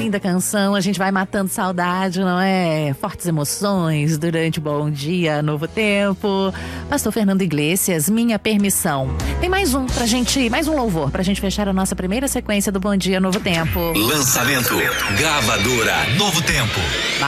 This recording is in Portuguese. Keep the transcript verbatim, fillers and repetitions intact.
linda canção, a gente vai matando saudade, não é? Fortes emoções durante o Bom Dia Novo Tempo. Pastor Fernando Iglesias, Minha Permissão. Tem mais um pra gente, mais um louvor pra gente fechar a nossa primeira sequência do Bom Dia Novo Tempo. Lançamento, gravadora Novo Tempo.